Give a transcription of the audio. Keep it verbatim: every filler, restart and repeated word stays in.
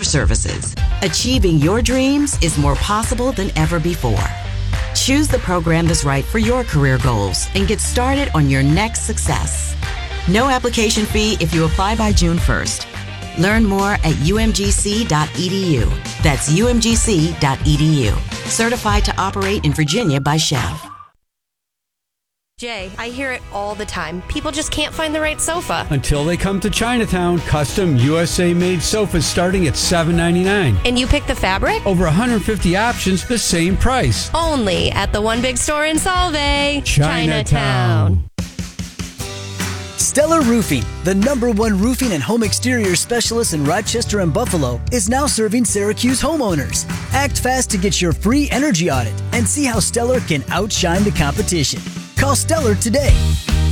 services. Achieving your dreams is more possible than ever before. Choose the program that's right for your career goals and get started on your next success. No application fee if you apply by June first. Learn more at U M G C dot E D U. That's U M G C dot E D U. Certified to operate in Virginia by Chev. Jay, I hear it all the time. People just can't find the right sofa. Until they come to Chinatown, custom U S A-made sofas starting at seven ninety-nine. And you pick the fabric? Over one hundred fifty options, the same price. Only at the one big store in Solvay, Chinatown. Stellar Roofing, the number one roofing and home exterior specialist in Rochester and Buffalo, is now serving Syracuse homeowners. Act fast to get your free energy audit and see how Stellar can outshine the competition. Call Stellar today.